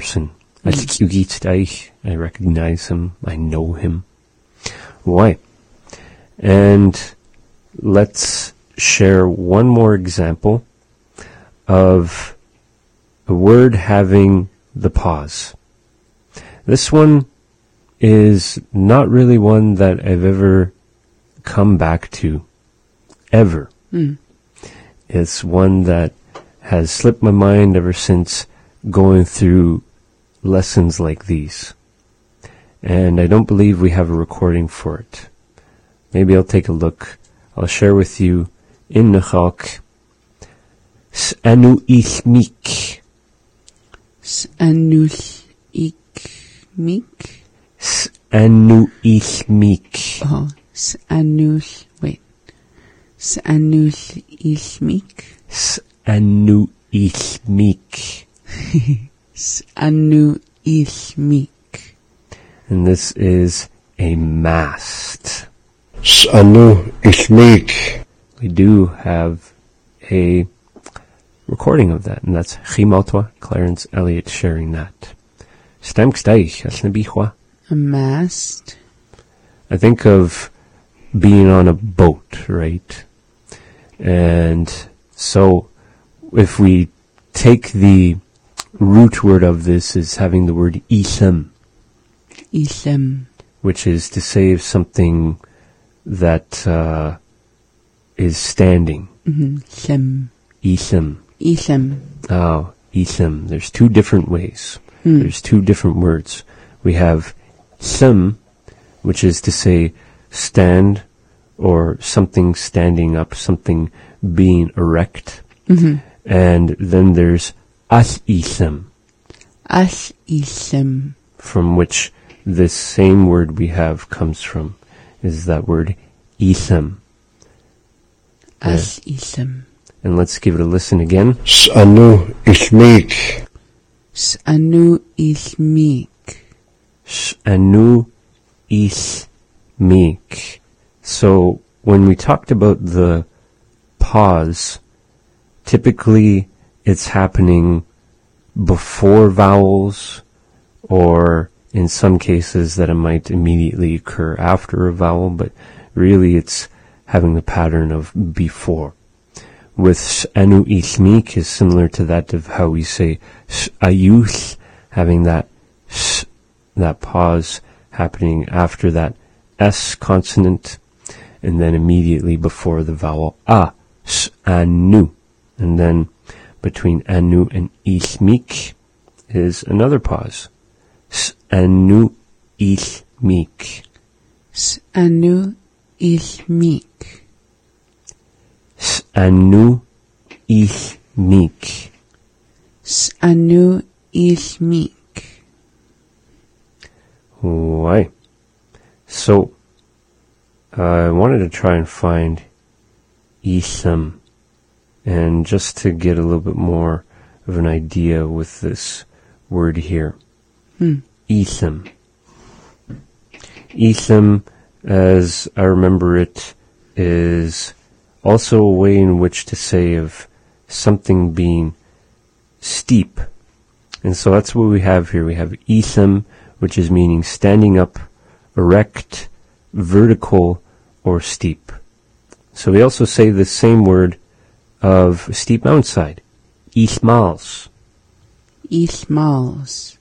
person. I recognize him. I know him. Why? And let's share one more example of a word having the pause. This one is not really one that I've ever come back to, ever. It's one that has slipped my mind ever since going through lessons like these. And I don't believe we have a recording for it. Maybe I'll take a look. I'll share with you in Nechak. S'anu ichmik. S'anu ichmik? S'anu ichmik. Oh, s'anu, wait. S'anu ichmik? S'anu ichmik. S'anu ichmik. And this is a mast. S'anu ichmik. We do have a recording of that, and that's Chimotwa, Clarence Elliott sharing that. A mast? I think of being on a boat, right? And so if we take the root word of this as having the word isem, which is to say of something that is standing. Isem. Oh, isem. There's two different ways. There's two different words. We have sem, which is to say stand, or something standing up, something being erect. And then there's as-isem. As-isem. From which this same word we have comes from, is that word isem. As-isem. And let's give it a listen again. S'anu ichmik. S'anu ichmik. S'anu ichmik. So when we talked about the pause, typically it's happening before vowels, or in some cases that it might immediately occur after a vowel, but really it's having the pattern of before. With s'anu ichmik is similar to that of how we say s'ayuth, having that pause happening after that S consonant, and then immediately before the vowel A, s'anu. And then between anu and ichmik is another pause. S'anu ichmik. S'anu ichmik. S'anu ichmik. S'anu ichmik. Why? So, I wanted to try and find isem, and just to get a little bit more of an idea with this word here. Isem. Isem, as I remember it, is also a way in which to say of something being steep. And so that's what we have here. We have isem, which is meaning standing up, erect, vertical, or steep. So we also say the same word of steep mountainside. Ismals. Ismals.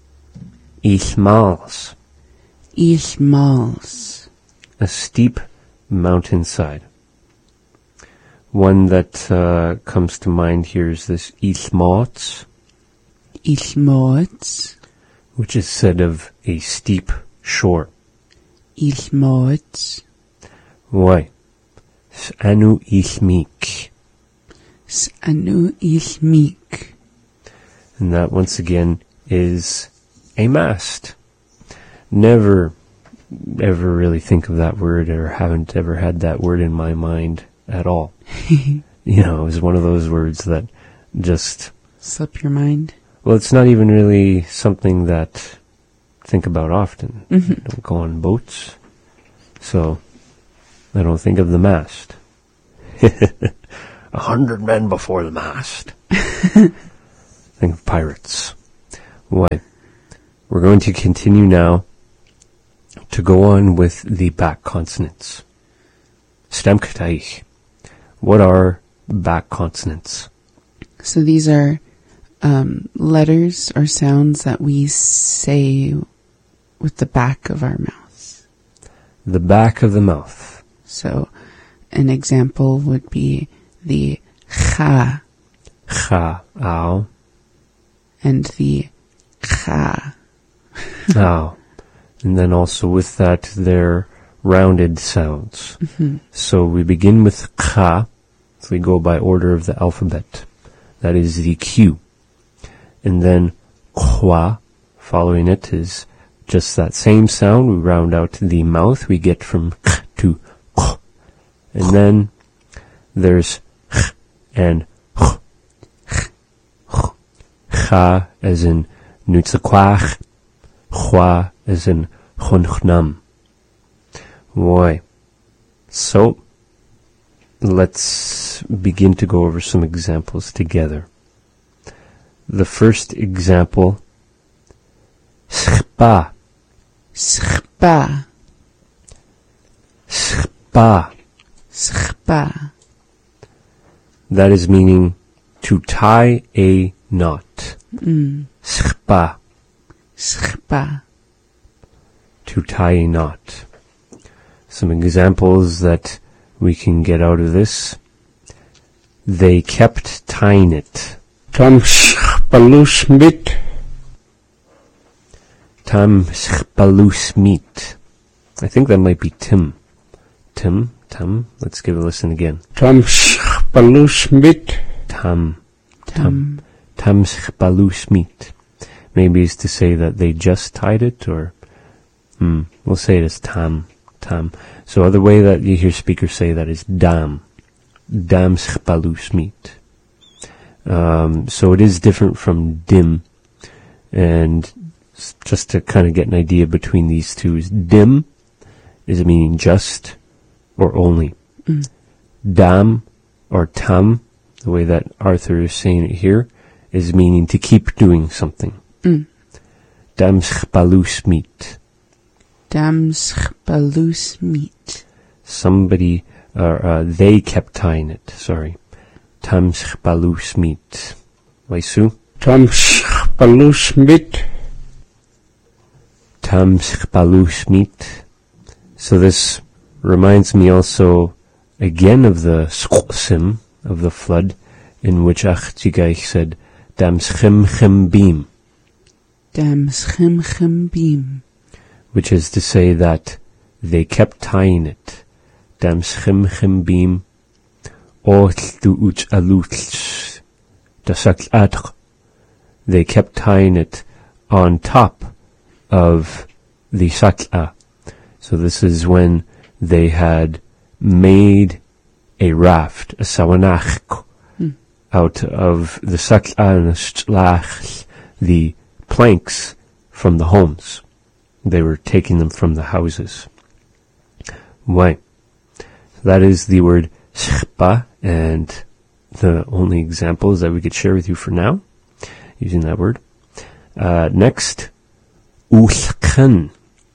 Ismals. Ismals. A steep mountainside. One that comes to mind here is this Ismots. Ismots. Which is said of a steep shore. Ismots. Why? S'anu ichmik. S'anu ichmik. And that once again is a mast. Never ever really think of that word, or haven't ever had that word in my mind at all. You know, it was one of those words that just slip your mind. Well, it's not even really something that I think about often. I don't go on boats, so I don't think of the mast. 100 men before the mast. Think of pirates. Why? We're going to continue now to go on with the back consonants. Stemktaich. What are back consonants? So these are letters or sounds that we say with the back of our mouths. The back of the mouth. So an example would be the cha Cha, ow, and the cha. ow. And then also with that, they're rounded sounds. So we begin with cha. So we go by order of the alphabet. That is the Q. And then khwa, following it, is just that same sound. We round out the mouth. We get from k to k. And then there's ch and ch. Cha as in nutzakwach. Khwa as in chonchnam. Why? So, let's begin to go over some examples together. The first example, schpa, Schpa, schpa. schpa. That is meaning to tie a knot. Schpa, Schpa. to tie a knot. Some examples that we can get out of this. They kept tying it. Tam schpalus mit. Tam schpalus meat. I think that might be Tim. Tim. Let's give it a listen again. Tam schpalus mit. Tam Tam. schpalus meat. Maybe it's to say that they just tied it, or we'll say it as tam. So other way that you hear speakers say that is dam schpalus meat. So it is different from dim, and just to kind of get an idea between these two, is dim is meaning just or only. Dam or tam, the way that Arthur is saying it here, is meaning to keep doing something. Dam schpalus meat. Dam schpalus meat. Somebody, they kept tying it, sorry. Tam schpalus meat. Waisu? Tam schpalus mit. Tam schpalus meat. So this reminds me also again of the Sksim, of the flood, in which Achtigaich said, Dam schim beam, Dam schim beam. which is to say that they kept tying it. Dam schim beam, oth du uch aluch, dasakl adr. They kept tying it on top of the sakla. So this is when they had made a raft, a sawanach, out of the sakla and the shlach, the planks from the homes. They were taking them from the houses. Why? That is the word schpa, and the only examples that we could share with you for now, using that word. Next, ulchen.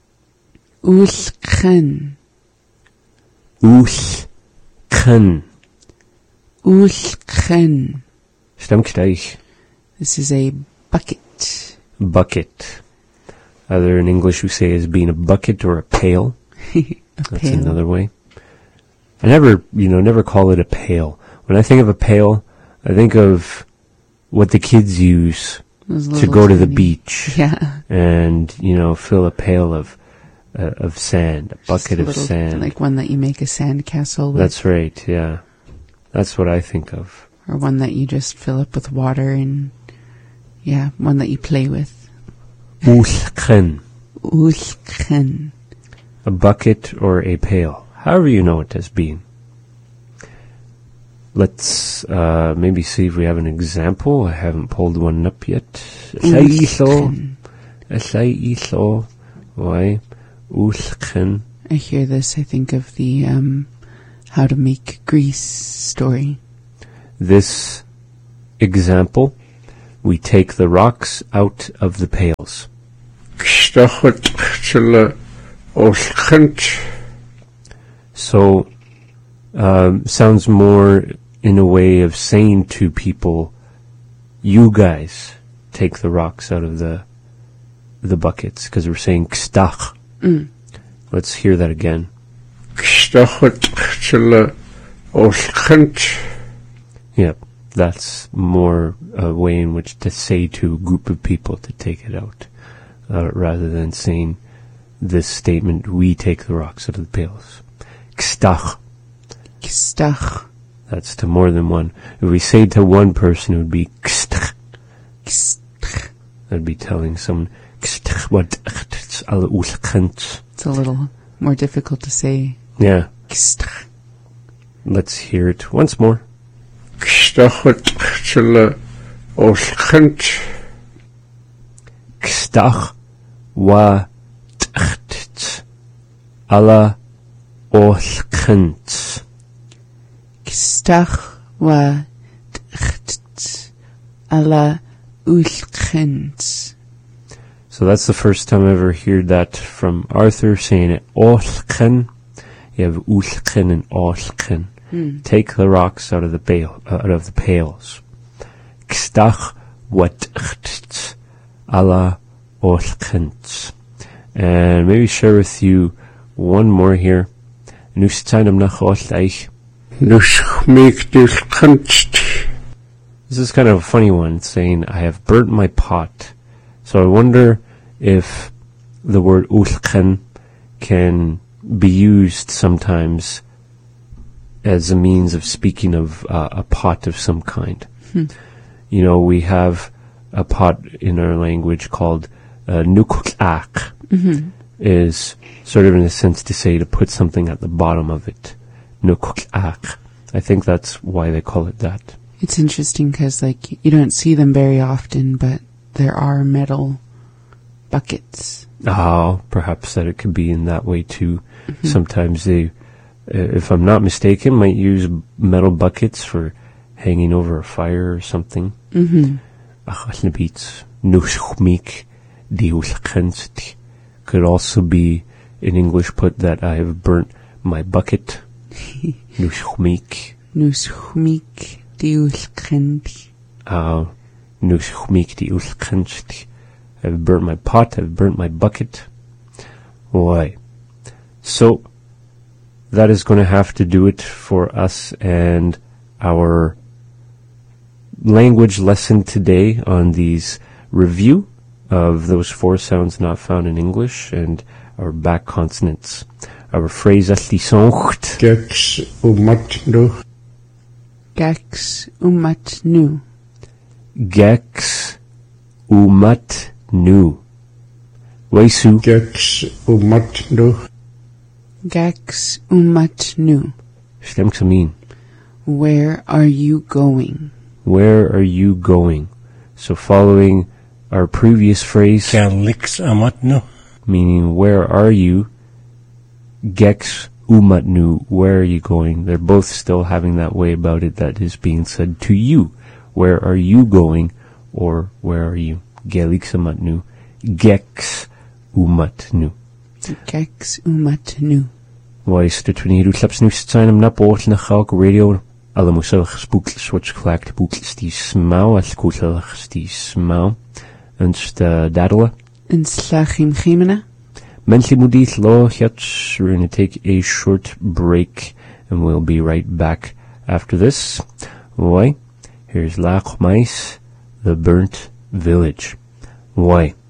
Ulchen. Ulchen. Ulchen. Stimmt gleich. This is a bucket. Bucket. Either in English we say as being a bucket or a pail. That's pail. another way. I never call it a pail. When I think of a pail, I think of what the kids use Those to little go to the tiny- beach Yeah. and, fill a pail of sand, a bucket of Little- sand. Like one that you make a sand castle with. That's right, yeah. That's what I think of. Or one that you just fill up with water and, yeah, one that you play with. Ulchen. Ulchen. A bucket or a pail. However you know it as being. Let's maybe see if we have an example. I haven't pulled one up yet. Ulchen. Why? Ulchen. I hear this, I think of the How to Make Grease story. This example we take the rocks out of the pails. Gstachot chilla olkhant. So, sounds more in a way of saying to people, you guys take the rocks out of the buckets, because we're saying kstach. Let's hear that again. Gstachot chilla olkhant. Yep, that's more a way in which to say to a group of people to take it out, rather than saying this statement, we take the rocks out of the pails. Kstach. Kstach. That's to more than one. If we say to one person, it would be kstach. Kstach. That'd be telling someone, kstach what alle ulkant. It's a little more difficult to say. Yeah. Kstach. Let's hear it once more. Gstachot chilla olkhant. Kstach wa tcht alla olkant. Kstach wa tcht alla ulkhent. So that's the first time I ever heard that from Arthur, saying it. Olchen. You have ulchen and olchen. Take the rocks out of the pails. Kstach wat ala olchent. And maybe share with you one more here. Nushtainam nach olch. Nushmik dilkhant. This is kind of a funny one, saying, I have burnt my pot. So I wonder if the word ulchen can be used sometimes as a means of speaking of a pot of some kind. You know, we have a pot in our language called nuklak. Is sort of in a sense to say to put something at the bottom of it. Nuklak. I think that's why they call it that. It's interesting because, like, you don't see them very often, but there are metal buckets. Oh, perhaps that it could be in that way too. Sometimes they, if I'm not mistaken, might use metal buckets for hanging over a fire or something. Could also be in English put that I have burnt my bucket. Nushmik. Nushmik diulkhent. Nushmik diulkhent. I've burnt my pot, I've burnt my bucket. Why? So, that is going to have to do it for us and our language lesson today on these review of those 4 sounds not found in English and our back consonants. Our phrase aslisoncht. Gex umatnu. Gax umatnu. Gex umatnu. Waisu. Gex umatnu. Gax umatnu. Stem to mean. Where are you going? Where are you going? So following our previous phrase, Galix amatnu. meaning where are you? Gex umatnu, where are you going? They're both still having that way about it that is being said to you. Where are you going? Or where are you? Gelix amatnu. Gex umatnu. Gax umatnu. Weis de twiniru klaps nu zijn am na boort na galk radio. Alle moesellig spookl switch clacked bookls die smau als koetelig die smau. En dadele. En slachim chimena. Mentally mudith lo yats. We're going to take a short break and we'll be right back after this. Why? Here's Lach Mais, the Burnt Village. Why?